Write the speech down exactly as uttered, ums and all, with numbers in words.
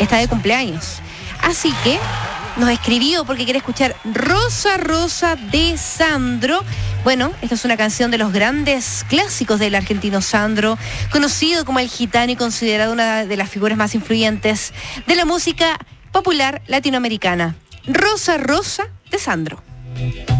está de cumpleaños. Así que nos escribió porque quiere escuchar Rosa Rosa de Sandro. Bueno, esta es una canción de los grandes clásicos del argentino Sandro, conocido como el gitano y considerado una de las figuras más influyentes de la música popular latinoamericana. Rosa Rosa de Sandro.